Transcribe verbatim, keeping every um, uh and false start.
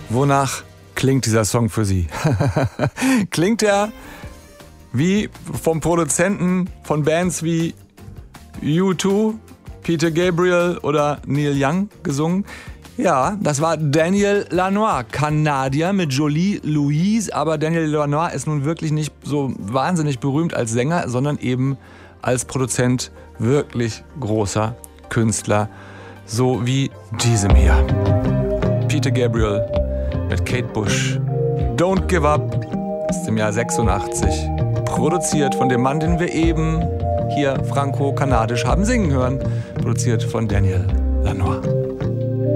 Wonach klingt dieser Song für Sie? Klingt er wie vom Produzenten von Bands wie U zwei, Peter Gabriel oder Neil Young gesungen? Ja, das war Daniel Lanois, Kanadier mit Jolie Louise. Aber Daniel Lanois ist nun wirklich nicht so wahnsinnig berühmt als Sänger, sondern eben als Produzent wirklich großer Künstler. So wie diesem hier. Peter Gabriel mit Kate Bush. Don't Give Up aus dem Jahr sechsundachtzig. Produziert von dem Mann, den wir eben hier franco-kanadisch haben singen hören. Produziert von Daniel Lanois.